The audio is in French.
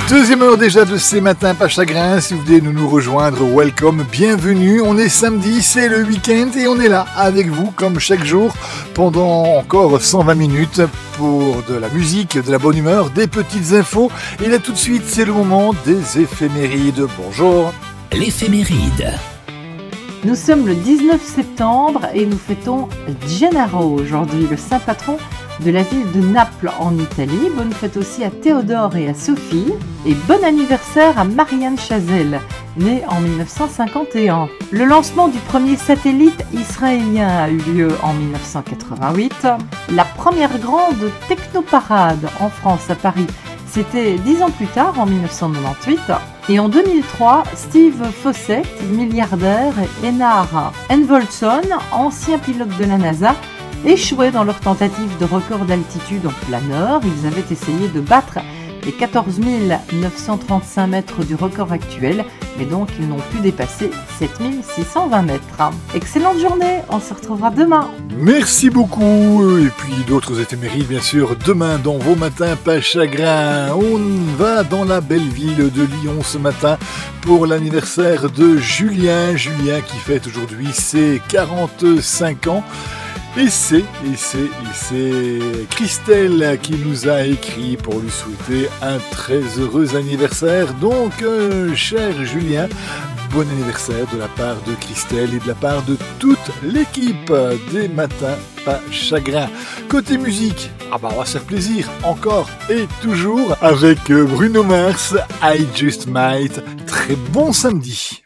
Deuxième heure déjà de ces matins pas chagrin. Si vous venez de nous rejoindre, welcome, bienvenue. On est samedi, c'est le week-end et on est là avec vous comme chaque jour pendant encore 120 minutes pour de la musique, de la bonne humeur, des petites infos. Et là tout de suite, c'est le moment des éphémérides. Bonjour. L'éphéméride. Nous sommes le 19 septembre et nous fêtons Gennaro aujourd'hui, le saint patron de la ville de Naples en Italie. Bonne fête aussi à Théodore et à Sophie. Et bon anniversaire à Marianne Chazelle, née en 1951. Le lancement du premier satellite israélien a eu lieu en 1988. La première grande technoparade en France à Paris, c'était 10 ans plus tard, en 1998. Et en 2003, Steve Fossett, milliardaire, et Einar Envoldsson, ancien pilote de la NASA, échouaient dans leur tentative de record d'altitude en planeur. Ils avaient essayé de battre les 14 935 mètres du record actuel, mais donc ils n'ont pu dépasser 7 620 mètres. Excellente journée, on se retrouvera demain. Merci beaucoup. Et puis d'autres éphémérides, bien sûr, demain dans vos matins pas chagrin. On va dans la belle ville de Lyon ce matin pour l'anniversaire de Julien. Julien qui fête aujourd'hui ses 45 ans. Et c'est Christelle qui nous a écrit pour lui souhaiter un très heureux anniversaire. Donc, cher Julien, bon anniversaire de la part de Christelle et de la part de toute l'équipe des Matins Pas Chagrin. Côté musique, on va se faire plaisir encore et toujours avec Bruno Mars, I Just Might. Très bon samedi.